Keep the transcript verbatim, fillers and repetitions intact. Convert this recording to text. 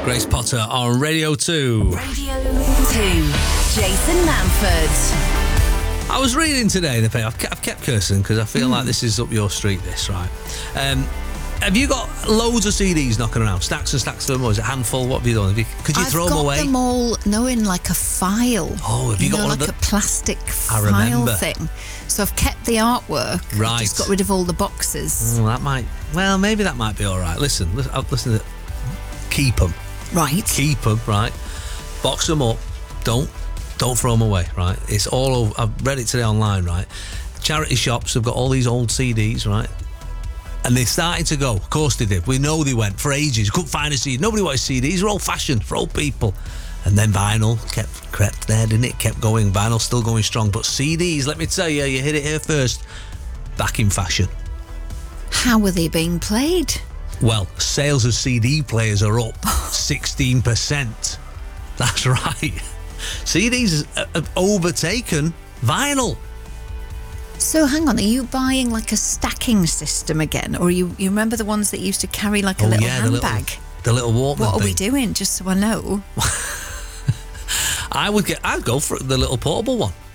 Grace Potter on Radio two. Radio two, Jason Manford. I was reading today in the paper. I've kept, I've kept cursing because I feel mm. like this is up your street, this, right? Um, have you got loads of C Ds knocking around? Stacks and stacks of them, or is it a handful? What have you done? Have you, could you I've throw them away? I've got them all, no, in like a file. Oh, have you, you got know, one like of the... a plastic I file remember. thing. So I've kept the artwork. Right. I've just got rid of all the boxes. Oh, that might... Well, maybe that might be all right. Listen, listen, listen to keep them. Right. Keep them, right? Box them up. Don't don't throw them away, right? It's all over. I've read it today online, right? Charity shops have got all these old C Ds, right? And they started to go. Of course they did. We know they went for ages. Couldn't find a C D. Nobody wanted C Ds. They're old fashioned for old people. And then vinyl kept crept there, didn't it? Kept going. Vinyl still going strong. But C Ds, let me tell you, you hit it here first. Back in fashion. How are they being played? Well, sales of C D players are up sixteen percent. That's right. C Ds have overtaken vinyl. So hang on, are you buying like a stacking system again? Or you, you remember the ones that used to carry like a oh, little yeah, handbag? The little, the little Walkman What are thing. we doing, just so I know? I would get, I'd go for the little portable one.